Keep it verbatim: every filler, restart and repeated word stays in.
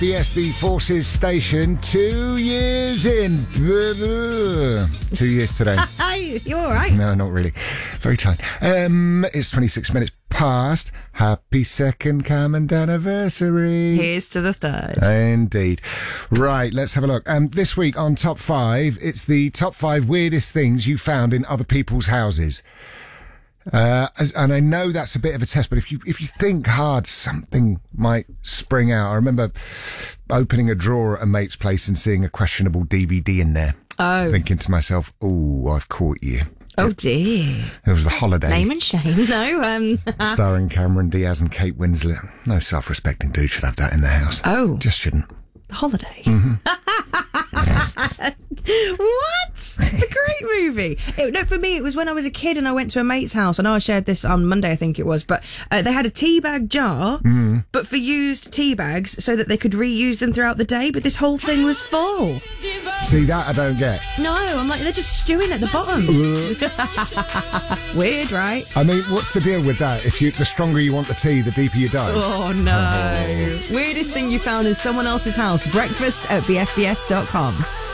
B S, the Forces Station, two years in. Two years today. Hi, you all right? No, not really. Very tired. Um, it's twenty-six minutes past. Happy second Command anniversary. Here's to the third. Indeed. Right, let's have a look. Um, this week on Top five, it's the top five weirdest things you found in other people's houses. Uh, as, and I know that's a bit of a test, but if you, if you think hard, something might spring out. I remember opening a drawer at a mate's place and seeing a questionable D V D in there. Oh. Thinking to myself, oh, I've caught you. Oh, it, dear. It was The Holiday. Name and shame. No, um... starring Cameron Diaz and Kate Winslet. No self-respecting dude should have that in their house. Oh. Just shouldn't. The Holiday. Mm-hmm. What? It's a great movie. It, no, for me, it was when I was a kid and I went to a mate's house. I know I shared this on Monday, I think it was, but uh, they had a tea bag jar, mm. but for used tea bags so that they could reuse them throughout the day, but this whole thing was full. See, that I don't get. No, I'm like, they're just stewing at the bottom. Weird, right? I mean, what's the deal with that? If you, the stronger you want the tea, the deeper you dive. Oh, no. Oh. Weirdest thing you found in someone else's house. Breakfast at B F B S dot com.